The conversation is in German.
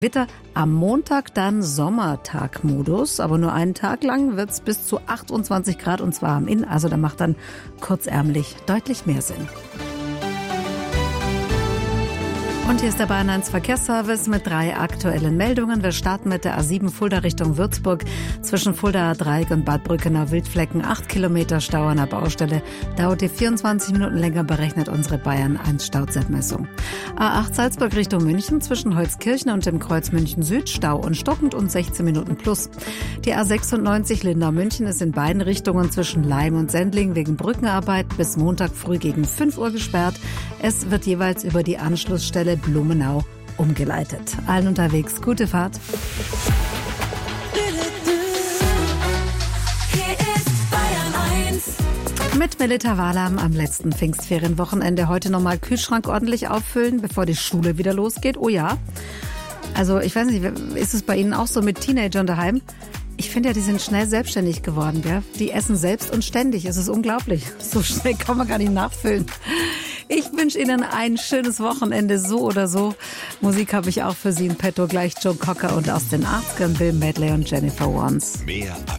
Gewitter. Am Montag dann Sommertagmodus, aber nur einen Tag lang wird es bis zu 28 Grad und zwar am Inn. Also da macht dann kurzärmlich deutlich mehr Sinn. Und hier ist der Bayern 1 Verkehrsservice mit 3 aktuellen Meldungen. Wir starten mit der A7 Fulda Richtung Würzburg. Zwischen Fuldaer Dreieck und Bad Brückenau-Wildflecken 8 Kilometer Stau an der Baustelle. Dauert die 24 Minuten länger, berechnet unsere Bayern 1 Stauzeitmessung. A8 Salzburg Richtung München zwischen Holzkirchen und dem Kreuz München Süd. Stau und stockend und 16 Minuten plus. Die A96 Lindau-München ist in beiden Richtungen zwischen Laim und Sendling wegen Brückenarbeit bis Montag früh gegen 5 Uhr gesperrt. Es wird jeweils über die Anschlussstelle Blumenau umgeleitet. Allen unterwegs gute Fahrt. Mit Melita Wahlam am letzten Pfingstferienwochenende. Heute nochmal Kühlschrank ordentlich auffüllen, bevor die Schule wieder losgeht. Oh ja. Also ich weiß nicht, ist es bei Ihnen auch so mit Teenagern daheim? Ich finde ja, die sind schnell selbstständig geworden. Gell? Die essen selbst und ständig. Es ist unglaublich. So schnell kann man gar nicht nachfüllen. Ich wünsche Ihnen ein schönes Wochenende, so oder so. Musik habe ich auch für Sie in petto. Gleich Joe Cocker und aus den 80ern Bill Medley und Jennifer Warnes. Mehr